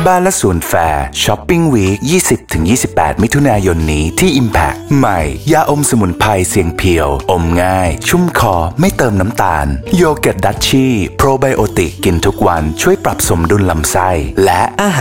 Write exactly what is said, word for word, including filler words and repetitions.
บ้านและสวนแฟร์ช้อปปิ้งวีค ยี่สิบถึงยี่สิบแปด มิถุนายนนี้ที่ Impact ใหม่ยาอมสมุนไพรเสียงเพียวอมง่ายชุ่มคอไม่เติมน้ำตาลโยเกิร์ตดัชชี่โปรไบโอติกกินทุกวันช่วยปรับสมดุลลำไส้และอาหาร